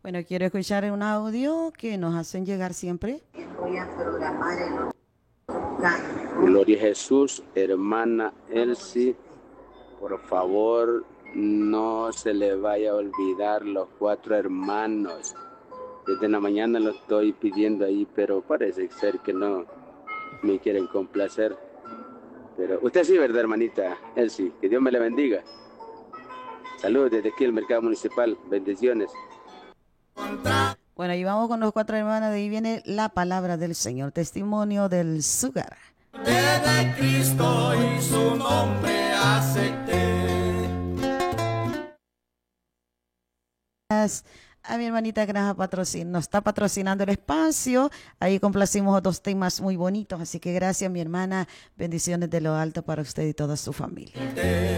Bueno, quiero escuchar un audio que nos hacen llegar siempre. Voy a programar el Gloria a Jesús, hermana Elsie, por favor no se le vaya a olvidar los 4 hermanos. Desde la mañana lo estoy pidiendo ahí, pero parece ser que no me quieren complacer. Pero usted sí, ¿verdad, hermanita Elsie? Que Dios me la bendiga. Saludos desde aquí, el Mercado Municipal. Bendiciones. Bueno, y vamos con los 4 hermanos. De ahí viene la palabra del Señor, testimonio del Sugar. De Cristo y su nombre acepté. A mi hermanita que nos está patrocinando el espacio. Ahí complacimos otros temas muy bonitos. Así que gracias, mi hermana. Bendiciones de lo alto para usted y toda su familia.